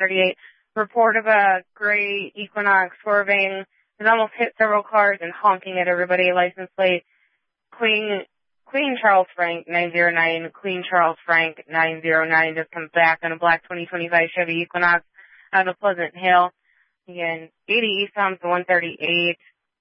138. Report of a gray Equinox swerving. It almost hit several cars and honking at everybody. License plate Queen Charles Frank 909. Queen Charles Frank 909 just comes back on a black 2025 Chevy Equinox out of Pleasant Hill. Again, 80 East Thompson 138.